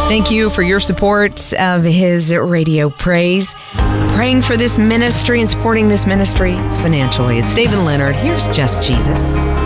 Thank you for your support of his radio praise. Praying for this ministry and supporting this ministry financially. It's David Leonard. Here's Just Jesus.